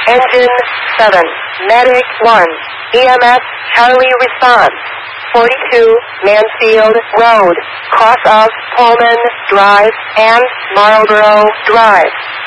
Engine 7, Medic 1, EMS Charlie response. 42 Mansfield Road, cross of Pullman Drive and Marlboro Drive.